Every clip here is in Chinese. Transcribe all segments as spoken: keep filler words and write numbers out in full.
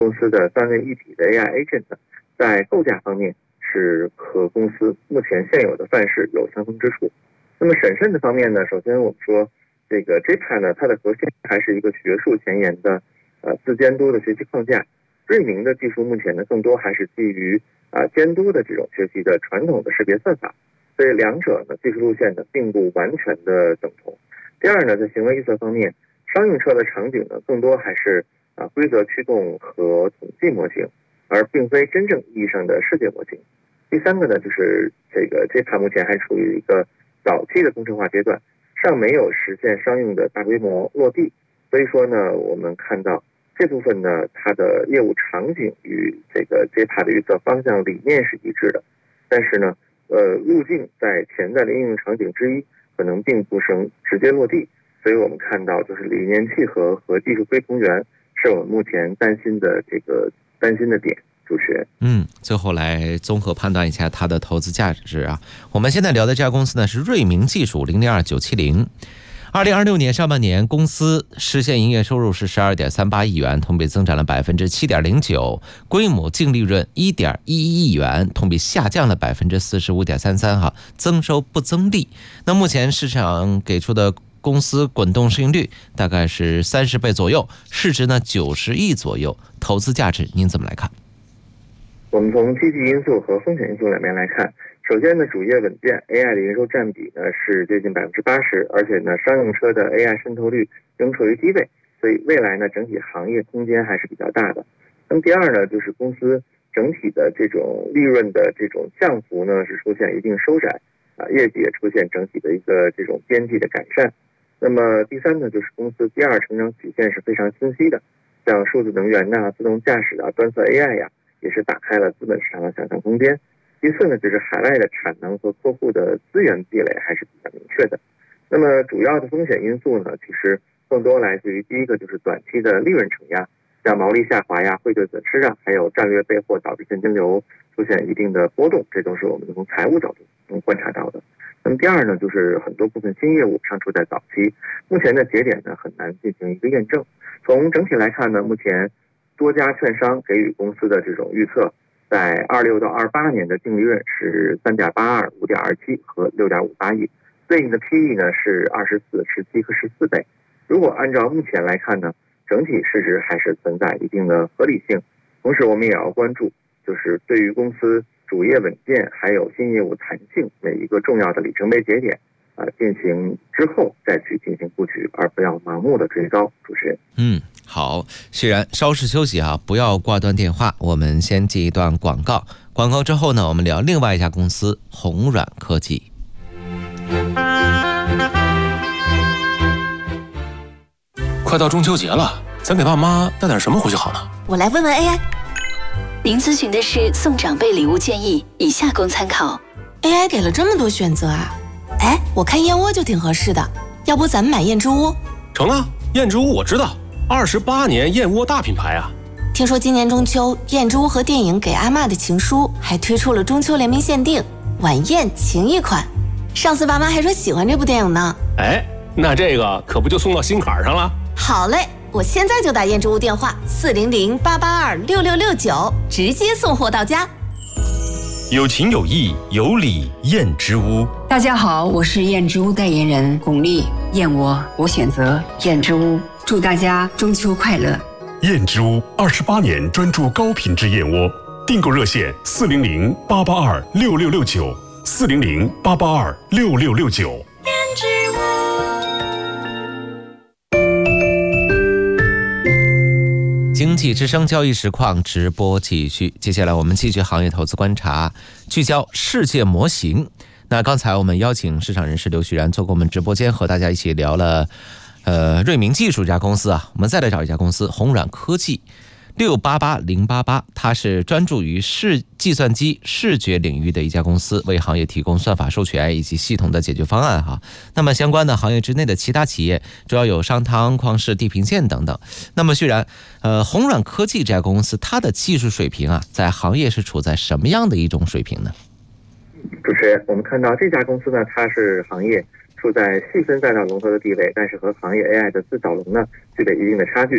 公司的三位一体的 A I agent 在构架方面是和公司目前现有的范式有相同之处。那么审慎的方面呢，首先我们说这个 J P A 呢，它的核心还是一个学术前沿的呃自监督的学习框架。瑞明的技术目前呢，更多还是基于啊、呃、监督的这种学习的传统的识别算法，所以两者呢技术路线呢并不完全的等同。第二呢，在行为预测方面，商用车的场景呢更多还是啊、呃、规则驱动和统计模型，而并非真正意义上的世界模型。第三个呢，就是这个 J P A 目前还处于一个早期的工程化阶段，尚没有实现商用的大规模落地，所以说呢，我们看到这部分呢，它的业务场景与这个 J P A 的预测方向理念是一致的，但是呢，呃，路径在潜在的应用场景之一，可能并不能直接落地，所以我们看到就是理念契合和技术非同源，是我们目前担心的这个担心的点。主持人， 嗯，最后来综合判断一下它的投资价值啊。我们现在聊的这家公司呢是瑞明技术零零二九七零。二零二六年上半年，公司实现营业收入是十二点三八亿元，同比增长了百分之七点零九，规模净利润一点一一亿元，同比下降了百分之四十五点三三哈，增收不增利。那目前市场给出的公司滚动市盈率大概是三十倍左右，市值呢九十亿左右，投资价值您怎么来看？ 我们从积极因素和风险因素两面来看。首先呢，主业稳健 ，A I 的营收占比呢是接近百分之八十，而且呢，商用车的 A I 渗透率仍处于低位，所以未来呢，整体行业空间还是比较大的。那么第二呢，就是公司整体的这种利润的这种降幅呢是出现一定收窄，啊，业绩也出现整体的一个这种边际的改善。那么第三呢，就是公司第二成长曲线是非常清晰的，像数字能源呐、自动驾驶啊、端侧 A I 呀、啊。也是打开了资本市场的想象空间。其次呢，就是海外的产能和客户的资源壁垒还是比较明确的。那么主要的风险因素呢，其实更多来自于第一个就是短期的利润承压，像毛利下滑呀、汇兑损失啊，还有战略备货导致现金流出现一定的波动，这都是我们从财务角度能观察到的。那么第二呢，就是很多部分新业务尚处在早期，目前的节点呢很难进行一个验证。从整体来看呢，目前多家券商给予公司的这种预测，在二六到二八年的净利润是三点八二、五点二七和六点五八亿，对应的 P E 呢是二十四、十七和十四倍。如果按照目前来看呢，整体市值还是存在一定的合理性。同时，我们也要关注，就是对于公司主业稳健还有新业务弹性每一个重要的里程碑节点。呃，进行之后再去进行布局，而不要盲目的追高。主持人， 嗯，好，虽然稍事休息啊，不要挂断电话，我们先接一段广告。广告之后呢，我们聊另外一家公司红软科技。 快到中秋节了，咱给爸妈带点什么回去好呢？ 我来问问 A I。 您咨询的是送长辈礼物建议，以下供参考。 A I 给了这么多选择啊！哎，我看燕窝就挺合适的，要不咱们买燕之屋？ 成啊，燕之屋我知道，二十八年燕窝大品牌啊。 听说今年中秋，燕之屋和电影《给阿嬷的情书》还推出了中秋联名限定晚宴情谊款。上次爸妈还说喜欢这部电影呢。 哎，那这个可不就送到心坎上了？ 好嘞，我现在就打燕之屋电话四零零八八二六六六九，直接送货到家。 有情有义有礼燕之屋。 大家好，我是燕之屋代言人巩俐。燕窝我选择燕之屋，祝大家中秋快乐。 燕之屋二十八年专注高品质燕窝，订购热线四零零八八二六六六九，四零零八八二六六六九。燕之屋。 经济之声交易实况直播继续，接下来我们继续行业投资观察，聚焦世界模型。那刚才我们邀请市场人士刘旭然做过我们直播间，和大家一起聊了呃瑞明技术这家公司啊。我们再来找一家公司红软科技六八八零八八，它是专注于视计算机视觉领域的一家公司，为行业提供算法授权以及系统的解决方案哈。那么相关的行业之内的其他企业主要有商汤、旷视、地平线等等。那么虽然呃红软科技这家公司它的技术水平啊，在行业是处在什么样的一种水平呢？ 主持人，我们看到这家公司呢，它是行业处在细分赛道龙头的地位，但是和行业 A I 的四小龙呢具备一定的差距。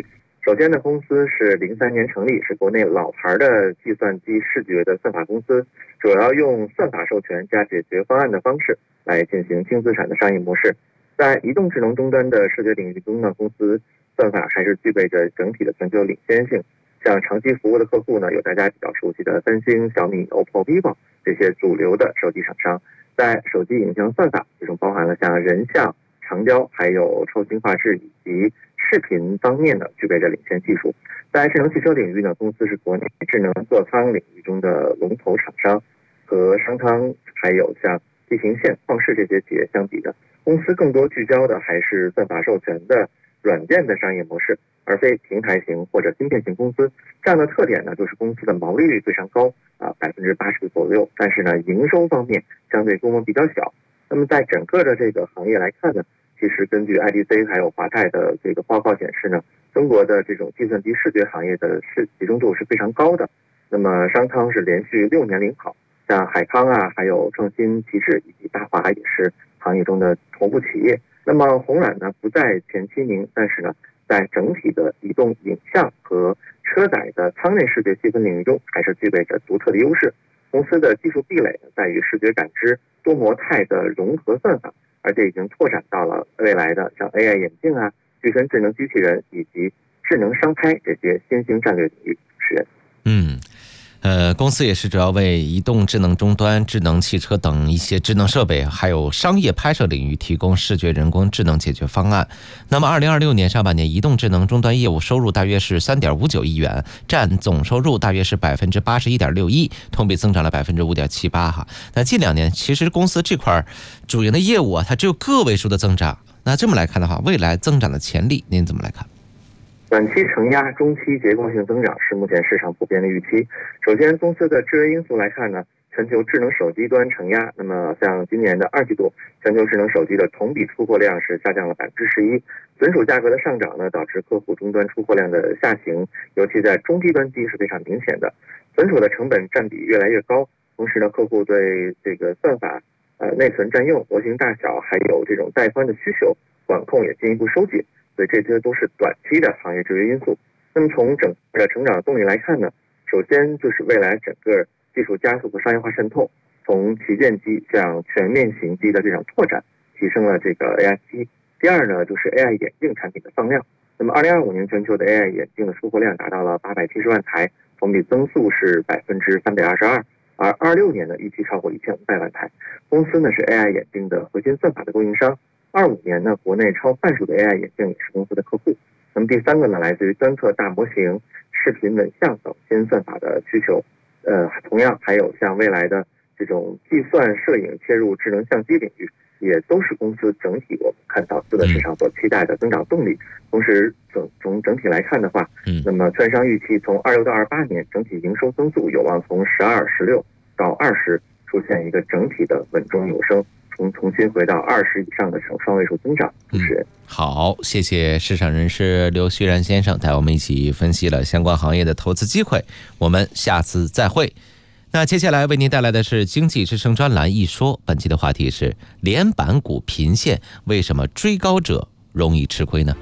首先呢，公司是零三年成立，是国内老牌的计算机视觉的算法公司，主要用算法授权加解决方案的方式来进行轻资产的商业模式。在移动智能终端的视觉领域中呢，公司算法还是具备着整体的全球领先性。像长期服务的客户呢，有大家比较熟悉的三星、小米、O P P O、vivo 这些主流的手机厂商，在手机影像算法这种包含了像人像、长焦还有超清画质以及视频方面呢，具备着领先技术。在智能汽车领域呢，公司是国内智能座舱领域中的龙头厂商，和商汤还有像地平线、旷视这些企业相比的，公司更多聚焦的还是算法授权的软件的商业模式，而非平台型或者芯片型公司。这样的特点呢，就是公司的毛利率非常高啊，百分之八十左右，但是呢，营收方面相对规模比较小。那么在整个的这个行业来看呢，其实根据 I D C 还有华泰的这个报告显示呢，中国的这种计算机视觉行业的是集中度是非常高的。那么商汤是连续六年领跑，像海康啊，还有创新旗帜以及大华也是行业中的头部企业。那么红冉呢不在前七名，但是呢，在整体的移动影像和车载的舱内视觉细分领域中，还是具备着独特的优势。公司的技术壁垒在于视觉感知、多模态的融合算法，而且已经拓展到了未来的像 A I 眼镜啊、具身智能机器人以及智能商拍这些新兴战略领域。是， 嗯。呃，公司也是主要为移动智能终端、智能汽车等一些智能设备，还有商业拍摄领域提供视觉人工智能解决方案。那么，二零二六年上半年，移动智能终端业务收入大约是三点五九亿元，占总收入大约是百分之八十一点六一，同比增长了百分之五点七八哈。那近两年，其实公司这块主营的业务啊，它只有个位数的增长。那这么来看的话，未来增长的潜力，您怎么来看？ 短期承压，中期结构性增长是目前市场普遍的预期。首先，公司的制约因素来看呢，全球智能手机端承压。那么，像今年的二季度，全球智能手机的同比出货量是下降了百分之十一，存储价格的上涨呢，导致客户终端出货量的下行，尤其在中低端机是非常明显的。存储的成本占比越来越高，同时呢，客户对这个算法、呃内存占用、模型大小还有这种带宽的需求管控也进一步收紧。所以这些都是短期的行业制约因素。那么从整个的成长动力来看呢，首先就是未来整个技术加速和商业化渗透，从旗舰机向全面型机的这种拓展，提升了这个 A I 机。第二呢，就是 A I 眼镜产品的放量。那么二零二五年全球的 A I 眼镜的出货量达到了八百七十万台，同比增速是百分之三百二十二。而二六年呢，预期超过一千五百万台。公司呢是 A I 眼镜的核心算法的供应商。二五年呢，国内超半数的 A I 眼镜也是公司的客户。那么第三个呢，来自于端侧大模型、视频稳像等新算法的需求。呃，同样还有像未来的这种计算摄影切入智能相机领域，也都是公司整体我们看到资本市场所期待的增长动力。同时，整从整体来看的话，那么券商预期从二六到二八年整体营收增速有望从十二、十六到二十出现一个整体的稳中有升。重重新回到二十以上的双位数增长。主持人， 好，谢谢市场人士刘旭然先生带我们一起分析了相关行业的投资机会。我们下次再会。那接下来为您带来的是经济之声专栏一说，本期的话题是连板股频现，为什么追高者容易吃亏呢？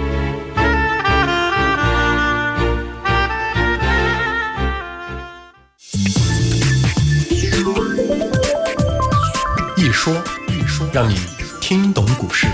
一说一说，让你听懂股市。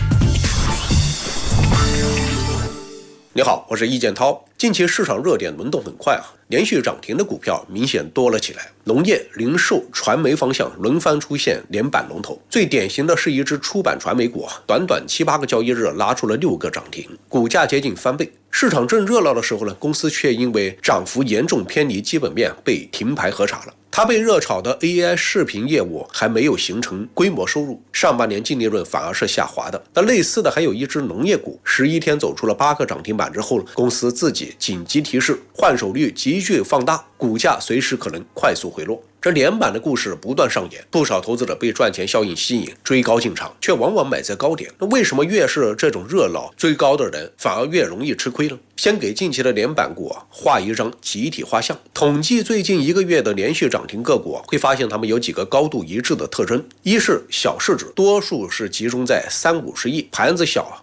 你好，我是易建涛。近期市场热点轮动很快啊，连续涨停的股票明显多了起来，农业、零售、传媒方向轮番出现连板龙头。最典型的是一只出版传媒股啊，短短七八个交易日拉出了六个涨停，股价接近翻倍。市场正热闹的时候呢，公司却因为涨幅严重偏离基本面被停牌核查了。它被热炒的 A I 视频业务还没有形成规模收入，上半年净利润反而是下滑的。那类似的还有一只农业股，十一天走出了八个涨停板之后，公司自己紧急提示，换手率急剧放大，股价随时可能快速回落。这连板的故事不断上演，不少投资者被赚钱效应吸引，追高进场，却往往买在高点。那为什么越是这种热闹追高的人，反而越容易吃亏呢？先给近期的连板股啊画一张集体画像，统计最近一个月的连续涨停个股啊，会发现它们有几个高度一致的特征：一是小市值，多数是集中在三五十亿，盘子小，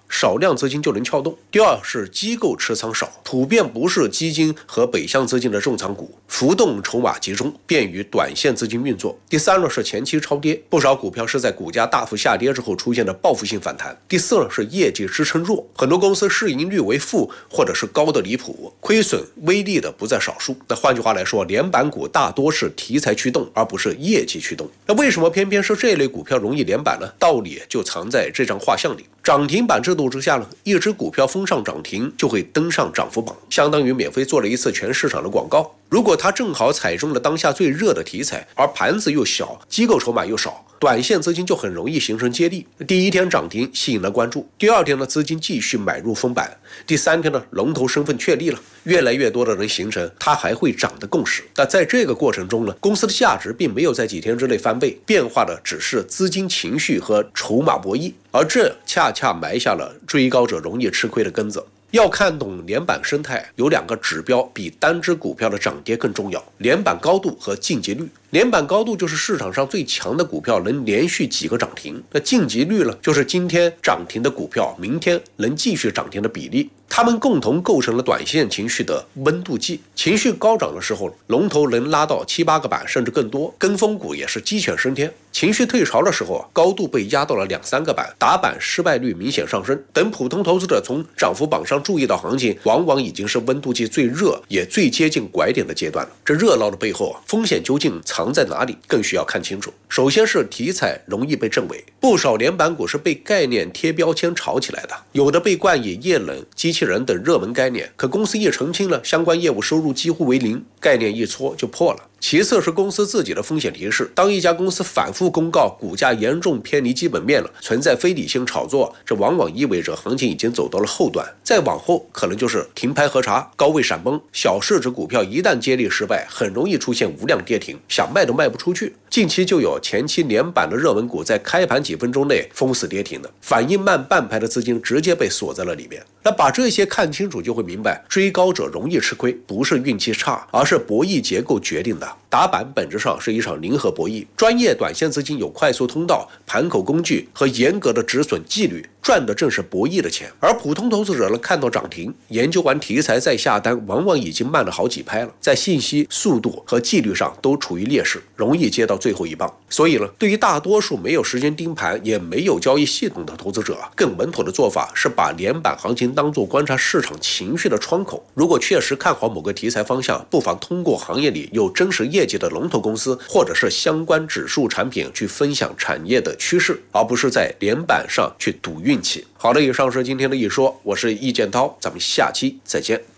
少量资金就能撬动；第二是机构持仓少，普遍不是基金和北向资金的重仓股，浮动筹码集中，便于短线资金运作；第三呢是前期超跌，不少股票是在股价大幅下跌之后出现的报复性反弹；第四呢是业绩支撑弱，很多公司市盈率为负或者是高的离谱，亏损微利的不在少数。那换句话来说，连板股大多是题材驱动，而不是业绩驱动。那为什么偏偏是这类股票容易连板呢？道理就藏在这张画像里。涨停板制度之下呢，一只股票封上涨停就会登上涨幅榜，相当于免费做了一次全市场的广告。如果它正好踩中了当下最热的题材，而盘子又小，机构筹码又少，短线资金就很容易形成接力。第一天涨停吸引了关注，第二天呢资金继续买入封板，第三天呢龙头身份确立了，越来越多的人形成它还会涨的共识。那在这个过程中呢，公司的价值并没有在几天之内翻倍，变化的只是资金情绪和筹码博弈，而这恰恰埋下了追高者容易吃亏的根子。要看懂连板生态，有两个指标比单只股票的涨跌更重要：连板高度和晋级率。连板高度就是市场上最强的股票能连续几个涨停，那晋级率呢，就是今天涨停的股票明天能继续涨停的比例。它们共同构成了短线情绪的温度计。情绪高涨的时候，龙头能拉到七八个板甚至更多，跟风股也是鸡犬升天。情绪退潮的时候，高度被压到了两三个板，打板失败率明显上升。等普通投资者从涨幅榜上注意到行情，往往已经是温度计最热也最接近拐点的阶段了。这热闹的背后啊，风险究竟藏在哪里，更需要看清楚。首先是题材容易被证伪，不少连板股是被概念贴标签炒起来的，有的被冠以液冷、机器人等热门概念，可公司一澄清了，相关业务收入几乎为零，概念一搓就破了。其次是公司自己的风险提示，当一家公司反复公告股价严重偏离基本面了，存在非理性炒作，这往往意味着行情已经走到了后段，再往后可能就是停牌核查、高位闪崩。小市值股票一旦接力失败，很容易出现无量跌停，想卖都卖不出去。近期就有前期连板的热门股在开盘几分钟内封死跌停的，反应慢半拍的资金直接被锁在了里面。那把这些看清楚，就会明白追高者容易吃亏，不是运气差，而是博弈结构决定的。打板本质上是一场零和博弈，专业短线资金有快速通道、盘口工具和严格的止损纪律，赚的正是博弈的钱。而普通投资者呢，看到涨停，研究完题材再下单，往往已经慢了好几拍了，在信息、速度和纪律上都处于劣势，容易接到最后一棒。所以呢，对于大多数没有时间盯盘也没有交易系统的投资者，更稳妥的做法是把连板行情当作观察市场情绪的窗口。如果确实看好某个题材方向，不妨通过行业里有真实业绩的龙头公司或者是相关指数产品去分享产业的趋势，而不是在连板上去赌运气。好的，以上是今天的一说，我是易建涛，咱们下期再见。